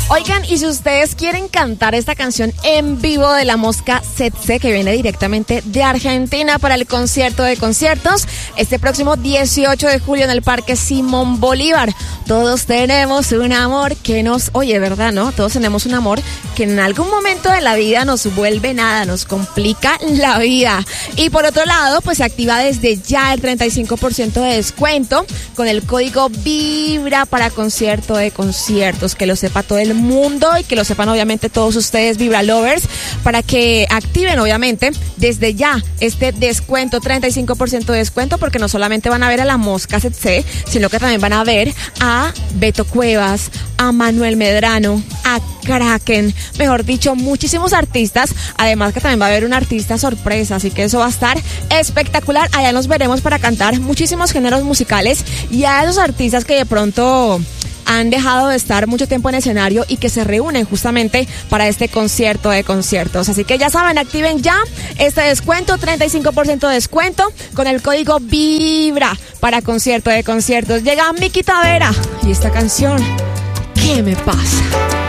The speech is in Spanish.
Oigan, y si ustedes quieren cantar esta canción en vivo de La Mosca Tsetse, que viene directamente de Argentina para el concierto de conciertos, este próximo 18 de julio en el Parque Simón Bolívar. Todos tenemos un amor que nos... Oye, ¿verdad, no? Todos tenemos un amor que en algún momento de la vida nos vuelve nada, nos complica la vida. Y por otro lado, pues se activa desde ya el 35% de descuento con el código VIBRA para concierto de conciertos. Que lo sepa todo el mundo y que lo sepan obviamente todos ustedes Vibra Lovers, para que activen obviamente desde ya este descuento, 35% de descuento, porque no solamente van a ver a La Mosca Tsetse, sino que también van a ver a Beto Cuevas, a Manuel Medrano, a Kraken, mejor dicho, muchísimos artistas, además que también va a haber un artista sorpresa, así que eso va a estar espectacular. Allá nos veremos para cantar muchísimos géneros musicales y a esos artistas que de pronto han dejado de estar mucho tiempo en escenario y que se reúnen justamente para este concierto de conciertos. Así que ya saben, activen ya este descuento, 35% de descuento con el código VIBRA para concierto de conciertos. Llega Miki Tavera y esta canción, ¿qué me pasa?